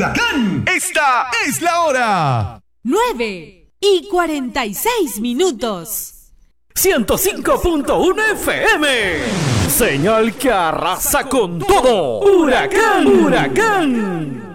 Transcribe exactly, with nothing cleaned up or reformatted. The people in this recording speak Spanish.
Huracán. Esta es la hora. nueve y cuarenta y seis minutos. ciento cinco punto uno F M. Señal que arrasa con todo. Huracán, huracán.